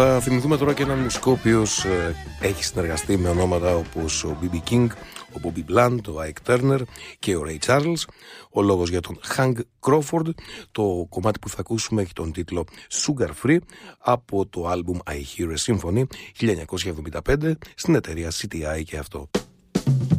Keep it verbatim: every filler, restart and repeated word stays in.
Θα θυμηθούμε τώρα και έναν μουσικό ο οποίος ε, έχει συνεργαστεί με ονόματα όπως ο μπι μπι King, ο Bobby Bland, ο Ike Turner και ο Ray Charles. Ο λόγος για τον Hank Crawford. Το κομμάτι που θα ακούσουμε έχει τον τίτλο Sugar Free από το άλμπουμ I Hear a Symphony χίλια εννιακόσια εβδομήντα πέντε στην εταιρεία σι τι άι και αυτό.